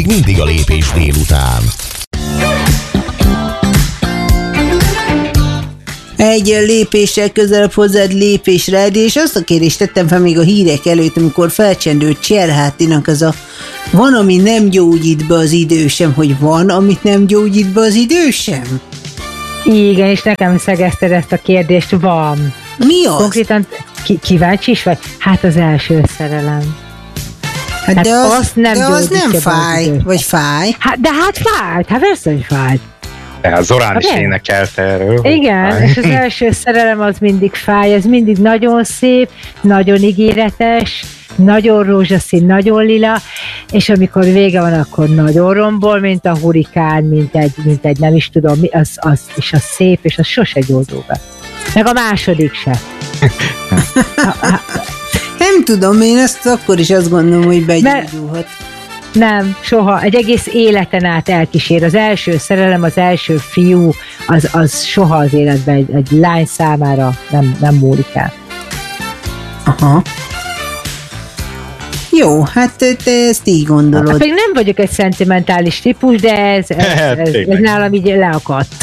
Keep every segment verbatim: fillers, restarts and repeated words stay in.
mindig a lépés délután. Egy lépéssel közelebb hozzád lépésre, és azt a kérdést tettem fel még a hírek előtt, amikor felcsendült Cserhátinak az a van, ami nem gyógyít be az idősem, hogy van, amit nem gyógyít be az idősem? Igen, és nekem szegezted ezt a kérdést, van. Mi az? Konkrétan ki- kíváncsi is vagy? Hát az első szerelem. Hát hát de az, azt nem, de az nem fáj, vagy fáj. Hát, de hát fájt, hát persze, hogy fájt. Ja, Zorán hát is énekelte erről. Igen, és az első szerelem az mindig fáj, ez mindig nagyon szép, nagyon ígéretes, nagyon rózsaszín, nagyon lila, és amikor vége van, akkor nagyon rombol, mint a hurikán, mint egy, mint egy nem is tudom, az, az, és az szép, és az sose gyógyul be. Meg a második se. Nem tudom, én ezt akkor is azt gondolom, hogy begyógyulhat. Nem, soha. Egy egész életen át elkísér. Az első szerelem, az első fiú, az, az soha az életben egy, egy lány számára nem, nem múlik el. Aha. Jó, hát te ezt így gondolod. Hát, még nem vagyok egy szentimentális típus, de ez, ez, ez, ez nálam így leakadt.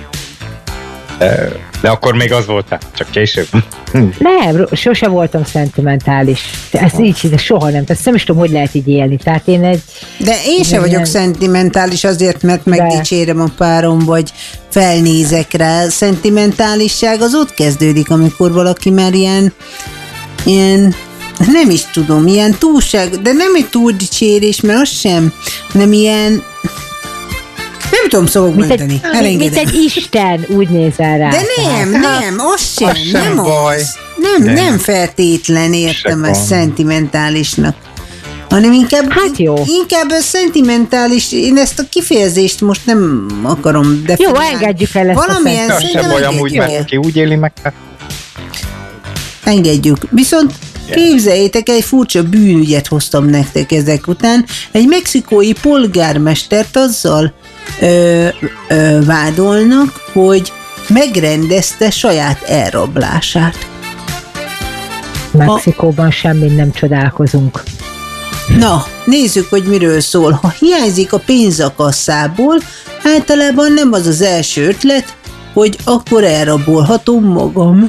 De akkor még az voltál, csak később. Nem, sose voltam szentimentális. Ez így, de soha nem. Tehát nem is tudom, hogy lehet így élni. Tehát én egy... De én sem vagyok nem... szentimentális azért, mert megdicsérem a párom, vagy felnézek rá. Szentimentálisság az ott kezdődik, amikor valaki már ilyen, ilyen nem is tudom, ilyen túlság, de nem egy túldicsérés, mert az sem, hanem ilyen nem tudom szavak mondani. Mint, mint egy Isten, úgy nézel rá. De nem, nem, az sem, az sem nem baj. Az. Nem, nem, nem feltétlen értem ezt szentimentálisnak. Hanem inkább, hát jó. inkább a szentimentális, én ezt a kifejezést most nem akarom definiálni. Jó, engedjük el ezt valamilyen a szentimentális. Sem baj, amúgy, mert ki úgy éli meg. Engedjük. Viszont képzeljétek, egy furcsa bűnügyet hoztam nektek ezek után. Egy mexikói polgármestert azzal Ö, ö, vádolnak, hogy megrendezte saját elrablását. Mexikóban a... semmin nem csodálkozunk. Na, nézzük, hogy miről szól. Ha hiányzik a pénz a kasszából, általában nem az az első ötlet, hogy akkor elrabolhatom magam.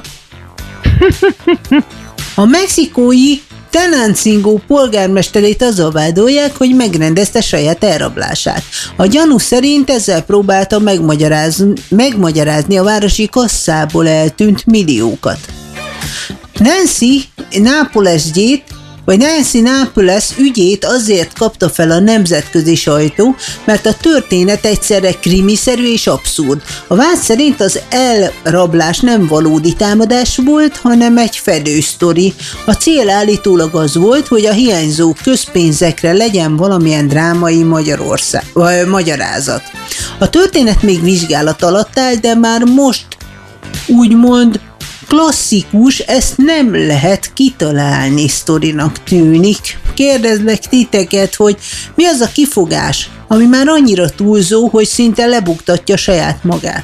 A mexikói Tenancingo polgármesterét azzal vádolják, hogy megrendezte saját elrablását. A gyanú szerint ezzel próbálta megmagyarázni, megmagyarázni a városi kasszából eltűnt milliókat. Nancy Nápoles-gyét, vagy Nancy Nápoles ügyét azért kapta fel a nemzetközi sajtó, mert a történet egyszerre krimiszerű és abszurd. A vád szerint az elrablás nem valódi támadás volt, hanem egy fedősztori. A cél állítólag az volt, hogy a hiányzó közpénzekre legyen valamilyen drámai Magyarország, vagy magyarázat. A történet még vizsgálat alatt áll, de már most úgymond klasszikus, ezt nem lehet kitalálni sztorinak tűnik. Kérdezlek titeket, hogy mi az a kifogás, ami már annyira túlzó, hogy szinte lebuktatja saját magát.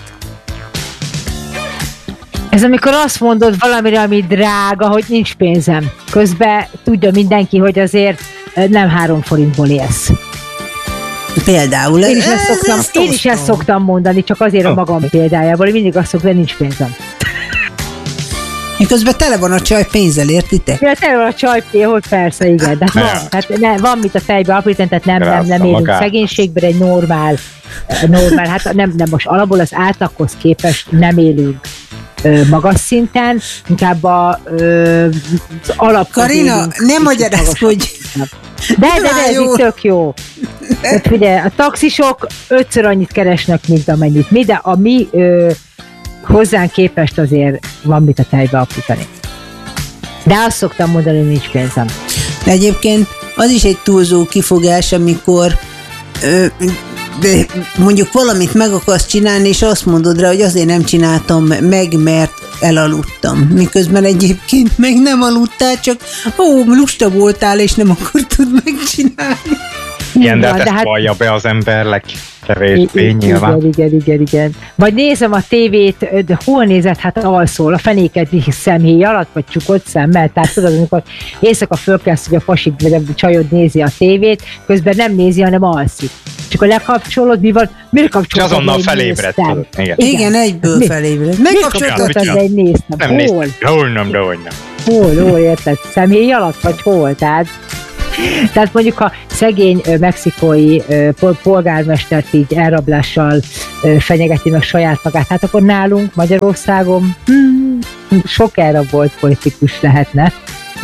Ez amikor azt mondod valamire, ami drága, hogy nincs pénzem. Közben tudja mindenki, hogy azért nem három forintból élsz. Például. Én is ezt szoktam, én is ezt szoktam mondani, csak azért a magam példájából, hogy mindig azt szoktam, hogy nincs pénzem. Miközben tele van a csaj pénzzel, értitek? Ja, tele van a csaj pénz, hogy persze, igen. De van, hát ne, van mit a fejbe aprítani, tehát nem, nem, nem élünk magát. Szegénységben, egy normál, normál, hát nem, nem most alapból az átlaghoz képest nem élünk ö, magas szinten, inkább a, ö, az alaphoz Karina, nem magyarázz, hogy... De, de, de ez itt tök jó. Hát ugye, a taxisok ötször annyit keresnek, mint amennyit mi, de a mi... Ö, hozzánk képest azért van mit a tejbe aprítani. De azt szoktam mondani, hogy nincs pénzem. De egyébként az is egy túlzó kifogás, amikor ö, de mondjuk valamit meg akarsz csinálni, és azt mondod rá, hogy azért nem csináltam meg, mert elaludtam. Miközben egyébként meg nem aludtál, csak ó, lusta voltál, és nem akartad megcsinálni. Igen, de hát ezt hát... vallja be az ember leg, Kevésbé nyilván. Igen, igen, igen, igen. Vagy nézem a tévét, de hol nézed? Hát alszol, a fenéket szemhéj alatt, vagy csukott szemmel. Tehát tudod, amikor éjszaka fölkelsz, hogy a pasik vagy a csajod nézi a tévét, közben nem nézi, hanem alszik. És akkor lekapcsolod, mi van? Miért kapcsolod? És azonnal felébredt. Igen. Igen, igen, egyből Mi? felébredt. Megkapcsoltad, de egy néztem. Nem Hol? néztem. Hol nem, de hogy nem. Hol, hol, érted? Szemhéj alatt, vagy hol? Tehát, tehát mondjuk, ha szegény ö, mexikói ö, pol- polgármestert így elrablással ö, fenyegeti meg saját magát, hát akkor nálunk Magyarországon hmm, sok elrabolt politikus lehetne.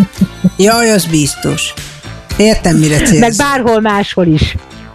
Jaj, az biztos. Értem, mire célsz. Meg bárhol máshol is.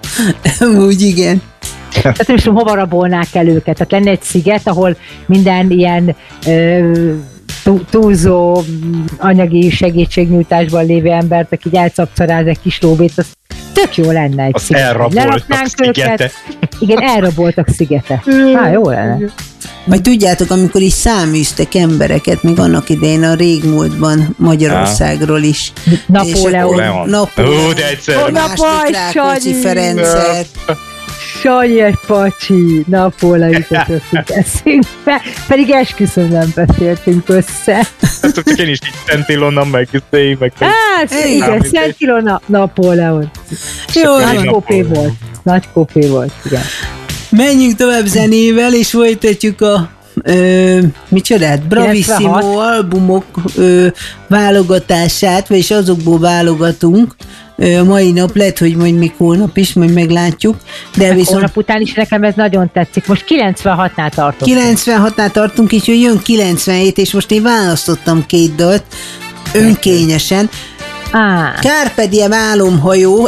Úgy igen. Tehát nem is tudom, hova rabolnák el őket. Tehát lenne egy sziget, ahol minden ilyen ö, tú- túlzó anyagi segítségnyújtásban lévő embert, aki így elcapcaráz egy kis lóvét, az tök jó lenne egy Az sziget. elraboltak Leraknánk szigete. őket. Igen, elraboltak szigete. Há, jó lenne. Vagy tudjátok, amikor is száműztek embereket, még annak idején a régmúltban Magyarországról is. Napóleon. És akkor Napóleon. Ó, de egyszer. Ó, na, baj, második Rákóczi Sanyi! Ferenccel. Sanyi egy pacsi, Napóleon jutott eszünkbe, pedig esküszöm nem beszéltünk össze. Ezt csak én is így Szent Ilona, meg izé, meg... Hát, igen, mindegy. Szent Ilona, Napóleon. Jó, Csak Nagy egy kopé Napóleon. volt. Nagy kopé volt, igen. menjünk tovább zenével, és folytatjuk a ö, micsodát, Bravissimo kilencvenhat albumok ö, válogatását, vagyis azokból válogatunk. Ö, a mai nap lehet, hogy majd még holnap is, majd meglátjuk. De Meg viszont holnap után is nekem ez nagyon tetszik. Most kilencvenhatnál tartok. kilencvenhatnál tartunk, így hogy jön kilencvenhét, és most én választottam két dalt önkényesen. Á, Carpe Diem álomhajó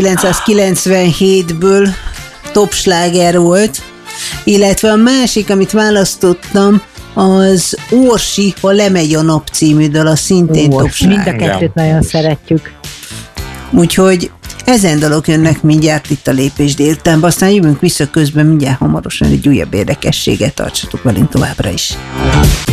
ezerkilencszázkilencvenhétből topsláger volt, illetve a másik, amit választottam, az Orsi, ha lemegy a nap című dal, az szintén ó, mind topsláger. a kettőt nagyon szeretjük. Úgyhogy ezen dalok jönnek mindjárt itt a Lépés délutánban, aztán jövünk vissza közben mindjárt hamarosan egy újabb érdekességet, tartsatok velünk továbbra is.